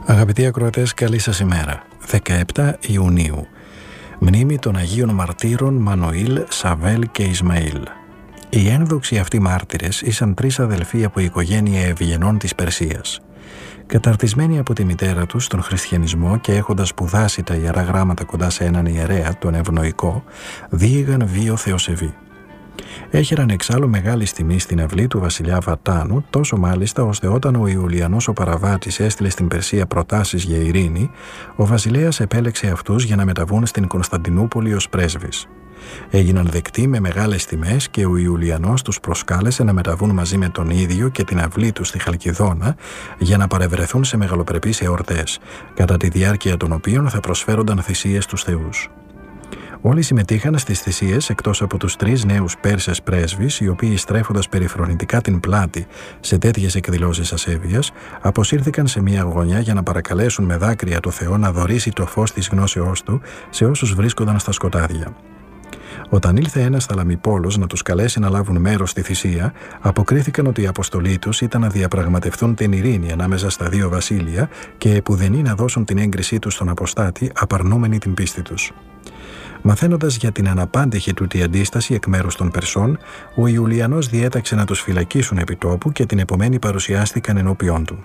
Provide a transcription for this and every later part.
Αγαπητοί ακροατές, καλή σας ημέρα. 17 Ιουνίου. Μνήμη των Αγίων Μαρτύρων Μανουήλ, Σαβέλ και Ισμαήλ. Οι ένδοξοι αυτοί μάρτυρες ήσαν τρεις αδελφοί από η οικογένεια ευγενών της Περσίας. Καταρτισμένοι από τη μητέρα τους στον χριστιανισμό και έχοντας σπουδάσει τα Ιερά Γράμματα κοντά σε έναν ιερέα, τον Ευνοϊκό, διήγαν βίο θεοσεβή. Έχεραν εξάλλου μεγάλη τιμή στην αυλή του βασιλιά Βατάνου, τόσο μάλιστα ώστε όταν ο Ιουλιανός ο Παραβάτης έστειλε στην Περσία προτάσεις για ειρήνη, ο βασιλέας επέλεξε αυτούς για να μεταβούν στην Κωνσταντινούπολη ως πρέσβεις. Έγιναν δεκτοί με μεγάλες τιμές και ο Ιουλιανός τους προσκάλεσε να μεταβούν μαζί με τον ίδιο και την αυλή του στη Χαλκιδόνα για να παρευρεθούν σε μεγαλοπρεπείς εορτές, κατά τη διάρκεια των οποίων θα προσφέρονταν θυσίες στους θεούς. Όλοι συμμετείχαν στις θυσίες εκτός από τους τρεις νέους Πέρσες πρέσβεις, οι οποίοι στρέφοντας περιφρονητικά την πλάτη σε τέτοιες εκδηλώσεις ασέβειας, αποσύρθηκαν σε μια γωνιά για να παρακαλέσουν με δάκρυα το Θεό να δωρήσει το φως της γνώσεώς του σε όσους βρίσκονταν στα σκοτάδια. Όταν ήλθε ένας θαλαμιπόλος να τους καλέσει να λάβουν μέρος στη θυσία, αποκρίθηκαν ότι η αποστολή τους ήταν να διαπραγματευτούν την ειρήνη ανάμεσα στα δύο βασίλεια και επουδενή να δώσουν την έγκρισή τους στον αποστάτη, απαρνούμενοι την πίστη τους. Μαθαίνοντας για την αναπάντεχη τούτη αντίσταση εκ μέρους των Περσών, ο Ιουλιανός διέταξε να τους φυλακίσουν επί τόπου και την επομένη παρουσιάστηκαν ενώπιόν του.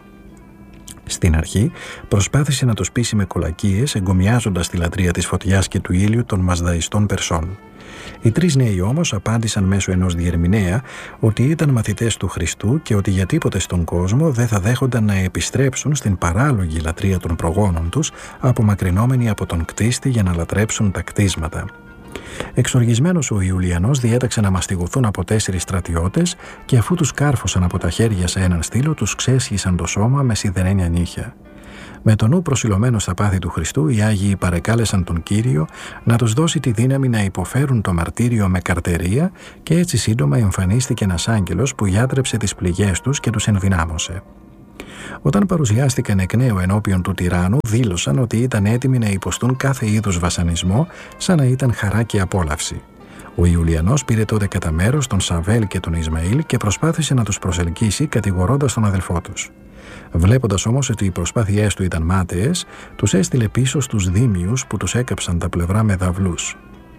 Στην αρχή προσπάθησε να τους πείσει με κολακίες, εγκομιάζοντας τη λατρεία της φωτιάς και του ήλιου των μασδαϊστών Περσών. Οι τρεις νέοι όμως απάντησαν μέσω ενός διερμηνέα ότι ήταν μαθητές του Χριστού και ότι για τίποτε στον κόσμο δεν θα δέχονταν να επιστρέψουν στην παράλογη λατρεία των προγόνων τους, απομακρυνόμενοι από τον κτίστη για να λατρέψουν τα κτίσματα. Εξοργισμένος ο Ιουλιανός διέταξε να μαστιγωθούν από 4 στρατιώτες και αφού τους κάρφωσαν από τα χέρια σε έναν στήλο, τους ξέσχισαν το σώμα με σιδερένια νύχια. Με το νου προσιλωμένο στα πάθη του Χριστού, οι Άγιοι παρεκάλεσαν τον Κύριο να τους δώσει τη δύναμη να υποφέρουν το μαρτύριο με καρτερία και έτσι σύντομα εμφανίστηκε ένας άγγελος που γιάτρεψε τις πληγές τους και τους ενδυνάμωσε. Όταν παρουσιάστηκαν εκ νέου ενώπιον του τυράννου, δήλωσαν ότι ήταν έτοιμοι να υποστούν κάθε είδους βασανισμό, σαν να ήταν χαρά και απόλαυση. Ο Ιουλιανός πήρε τότε κατά μέρος τον Σαβέλ και τον Ισμαήλ και προσπάθησε να τους προσελκύσει κατηγορώντας τον αδελφό τους. Βλέποντας όμως ότι οι προσπάθειές του ήταν μάταιες, τους έστειλε πίσω στους δήμιους που τους έκαψαν τα πλευρά με δαυλούς.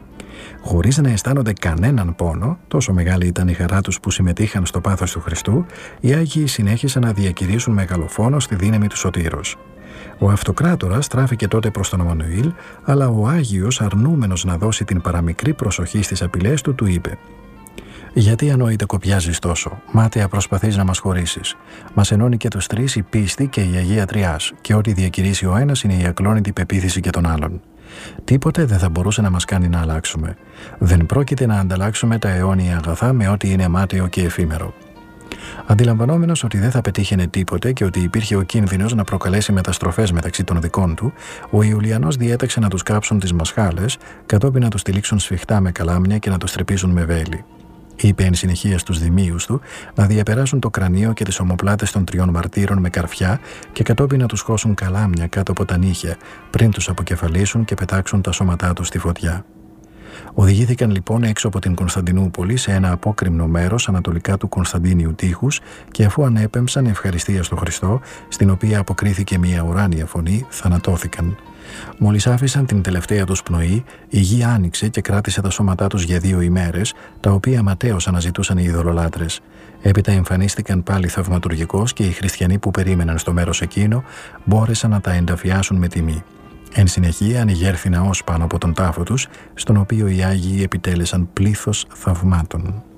Χωρίς να αισθάνονται κανέναν πόνο, τόσο μεγάλη ήταν η χαρά τους που συμμετείχαν στο πάθος του Χριστού, οι Άγιοι συνέχισαν να διακηρύσουν μεγαλοφόνο στη δύναμη του Σωτήρος. Ο Αυτοκράτορας στράφηκε τότε προς τον Μανουήλ, αλλά ο Άγιος, αρνούμενος να δώσει την παραμικρή προσοχή στις απειλές του, του είπε: «Γιατί ανόητε κοπιάζεις τόσο, μάταια προσπαθείς να μας χωρίσεις. Μας ενώνει και τους τρεις η πίστη και η Αγία Τριάς, και ό,τι διακηρύσει ο ένας είναι η ακλόνητη πεποίθηση και των άλλων. Τίποτε δεν θα μπορούσε να μας κάνει να αλλάξουμε. Δεν πρόκειται να ανταλλάξουμε τα αιώνια αγαθά με ό,τι είναι μάταιο και εφήμερο». Αντιλαμβανόμενος ότι δεν θα πετύχαινε τίποτε και ότι υπήρχε ο κίνδυνος να προκαλέσει μεταστροφές μεταξύ των δικών του, ο Ιουλιανός διέταξε να τους κάψουν τις μασχάλες, κατόπιν να τους τυλίξουν σφιχτά με καλάμια και να τους τρυπήσουν με βέλη. Είπε εν συνεχεία στους δημίους του να διαπεράσουν το κρανίο και τις ομοπλάτες των 3 μαρτύρων με καρφιά και κατόπιν να τους χώσουν καλάμια κάτω από τα νύχια, πριν τους αποκεφαλίσουν και πετάξουν τα σώματά τους στη φωτιά. Οδηγήθηκαν λοιπόν έξω από την Κωνσταντινούπολη σε ένα απόκρημνο μέρος ανατολικά του Κωνσταντίνιου τείχους και αφού ανέπεμψαν ευχαριστία στο Χριστό, στην οποία αποκρίθηκε μια ουράνια φωνή, θανατώθηκαν. Μόλις άφησαν την τελευταία τους πνοή, η γη άνοιξε και κράτησε τα σώματά τους για 2 ημέρες, τα οποία ματέως αναζητούσαν οι ειδωλολάτρες. Έπειτα εμφανίστηκαν πάλι θαυματουργικώς και οι χριστιανοί που περίμεναν στο μέρος εκείνο μπόρεσαν να τα ενταφιάσουν με τιμή. Εν συνεχεία ανοιγέρθη ναός πάνω από τον τάφο τους, στον οποίο οι Άγιοι επιτέλεσαν πλήθος θαυμάτων.